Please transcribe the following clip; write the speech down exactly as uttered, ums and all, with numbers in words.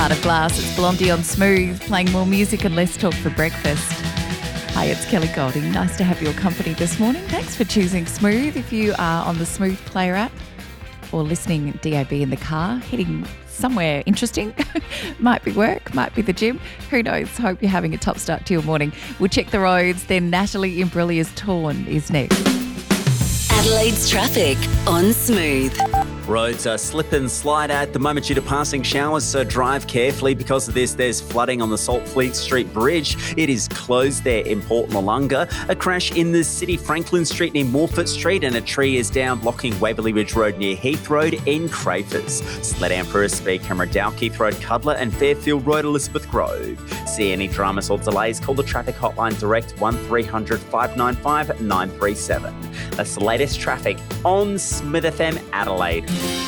Heart of Glass. It's Blondie on Smooth, playing more music and less talk for breakfast. Hi, it's Kelly Golding. Nice to have your company this morning. Thanks for choosing Smooth. If you are on the Smooth Player app or listening D A B in the car, heading somewhere interesting, might be work, might be the gym, who knows. Hope you're having a top start to your morning. We'll check the roads, then Natalie Imbrillia's Torn is next. Adelaide's traffic on Smooth. Roads are slip and slide at the moment due to passing showers, so drive carefully. Because of this, there's flooding on the Saltfleet Street Bridge. It is closed there in Port Malunga. A crash in the city, Franklin Street near Morford Street, and a tree is down blocking Waverley Ridge Road near Heath Road in Crafers. Slow down for a speed camera, Dalkeith Road, Cudler, and Fairfield Road, Elizabeth Grove. See any dramas or delays, call the traffic hotline direct one three hundred, five nine five, nine three seven. That's the latest traffic on Smith F M Adelaide.